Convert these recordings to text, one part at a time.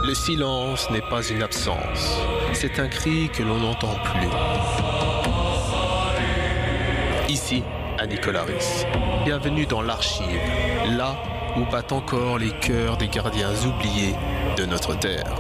Le silence n'est pas une absence, c'est un cri que l'on n'entend plus. Ici, à Nicolas-Ris, bienvenue dans l'Archive, là où battent encore les cœurs des gardiens oubliés de notre terre.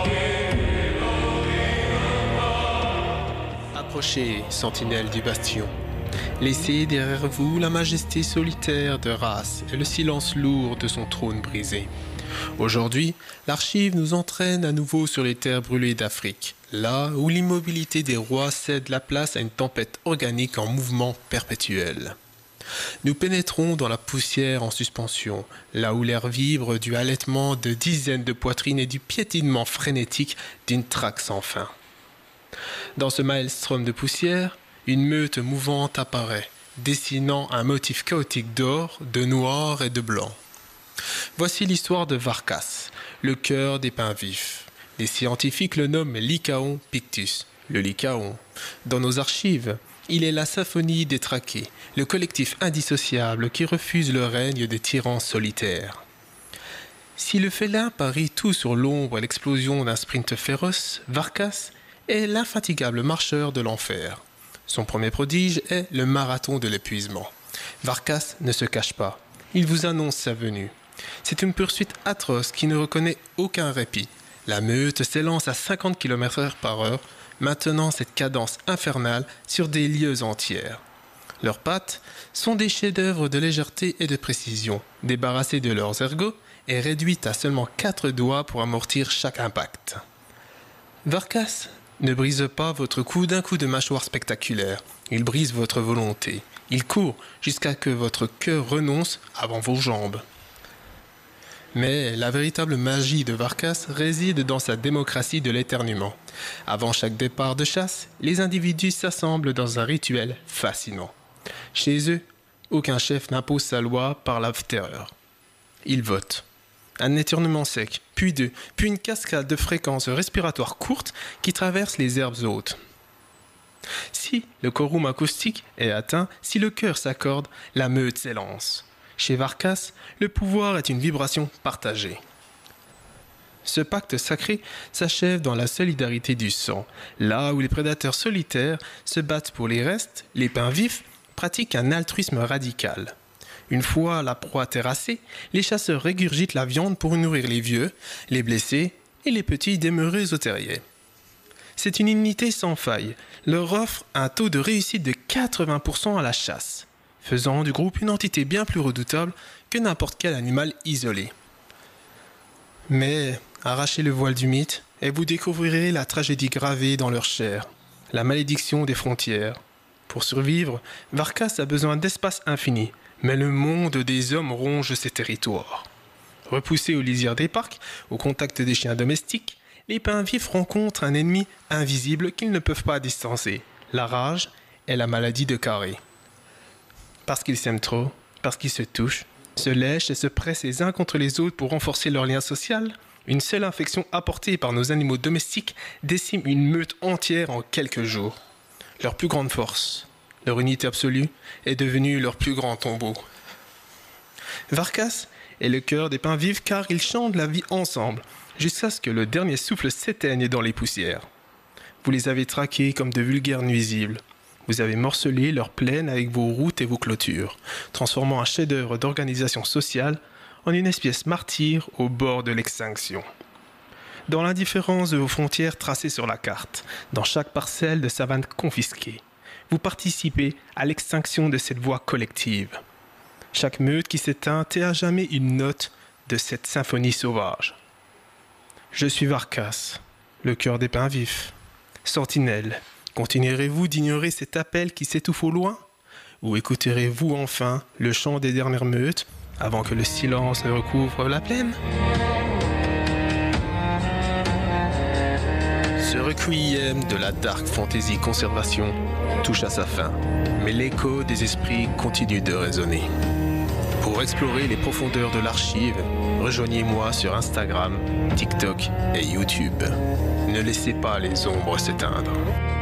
Approchez, sentinelles du bastion. Laissez derrière vous la majesté solitaire de Raas et le silence lourd de son trône brisé. Aujourd'hui, l'Archive nous entraîne à nouveau sur les terres brûlées d'Afrique, là où l'immobilité des rois cède la place à une tempête organique en mouvement perpétuel. Nous pénétrons dans la poussière en suspension, là où l'air vibre du halètement de dizaines de poitrines et du piétinement frénétique d'une traque sans fin. Dans ce maelstrom de poussière, une meute mouvante apparaît, dessinant un motif chaotique d'or, de noir et de blanc. Voici l'histoire de Varkas, le cœur des pins vifs. Les scientifiques le nomment Lycaon pictus, le Lycaon. Dans nos archives, il est la symphonie des traqués, le collectif indissociable qui refuse le règne des tyrans solitaires. Si le félin parie tout sur l'ombre et l'explosion d'un sprint féroce, Varkas est l'infatigable marcheur de l'enfer. Son premier prodige est le marathon de l'épuisement. Varkas ne se cache pas. Il vous annonce sa venue. C'est une poursuite atroce qui ne reconnaît aucun répit. La meute s'élance à 50 km/h, maintenant cette cadence infernale sur des lieues entières. Leurs pattes sont des chefs-d'œuvre de légèreté et de précision, débarrassées de leurs ergots et réduites à seulement 4 doigts pour amortir chaque impact. Varkas ne brise pas votre cou d'un coup de mâchoire spectaculaire. Il brise votre volonté. Il court jusqu'à que votre cœur renonce avant vos jambes. Mais la véritable magie de Varkas réside dans sa démocratie de l'éternuement. Avant chaque départ de chasse, les individus s'assemblent dans un rituel fascinant. Chez eux, aucun chef n'impose sa loi par la terreur. Ils votent. Un éternuement sec, puis deux, puis une cascade de fréquences respiratoires courtes qui traversent les herbes hautes. Si le quorum acoustique est atteint, si le cœur s'accorde, la meute s'élance. Chez Varkas, le pouvoir est une vibration partagée. Ce pacte sacré s'achève dans la solidarité du sang, là où les prédateurs solitaires se battent pour les restes, les pins vifs pratiquent un altruisme radical. Une fois la proie terrassée, les chasseurs régurgitent la viande pour nourrir les vieux, les blessés et les petits demeurés aux terriers. C'est une unité sans faille, leur offre un taux de réussite de 80% à la chasse, faisant du groupe une entité bien plus redoutable que n'importe quel animal isolé. Mais arrachez le voile du mythe et vous découvrirez la tragédie gravée dans leur chair, la malédiction des frontières. Pour survivre, Varkas a besoin d'espace infini, mais le monde des hommes ronge ses territoires. Repoussés aux lisières des parcs, au contact des chiens domestiques, les pins vifs rencontrent un ennemi invisible qu'ils ne peuvent pas distancer, la rage et la maladie de Carré. Parce qu'ils s'aiment trop, parce qu'ils se touchent, se lèchent et se pressent les uns contre les autres pour renforcer leur lien social, une seule infection apportée par nos animaux domestiques décime une meute entière en quelques jours. Leur plus grande force, leur unité absolue, est devenue leur plus grand tombeau. Varkas est le cœur des pins vifs car ils chantent la vie ensemble, jusqu'à ce que le dernier souffle s'éteigne dans les poussières. Vous les avez traqués comme de vulgaires nuisibles. Vous avez morcelé leurs plaines avec vos routes et vos clôtures, transformant un chef-d'œuvre d'organisation sociale en une espèce martyre au bord de l'extinction. Dans l'indifférence de vos frontières tracées sur la carte, dans chaque parcelle de savane confisquée, vous participez à l'extinction de cette voix collective. Chaque meute qui s'éteint est à jamais une note de cette symphonie sauvage. Je suis Varkas, le cœur des pins vifs. Sentinelle, continuerez-vous d'ignorer cet appel qui s'étouffe au loin? Ou écouterez-vous enfin le chant des dernières meutes avant que le silence ne recouvre la plaine? Ce requiem de la dark fantasy conservation touche à sa fin, mais l'écho des esprits continue de résonner. Pour explorer les profondeurs de l'archive, rejoignez-moi sur Instagram, TikTok et YouTube. Ne laissez pas les ombres s'éteindre.